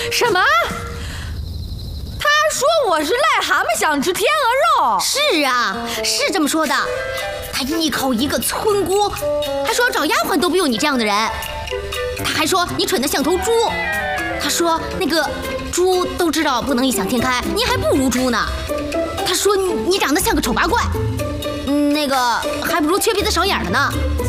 什么？他说我是癞蛤蟆想吃天鹅肉。 是啊，是这么说的。他依靠一个村姑，还说找丫鬟都不用你这样的人。他还说你蠢得像头猪。他说那个猪都知道不能异想天开，你还不如猪呢。他说你长得像个丑八怪，那个还不如缺鼻子少眼的呢。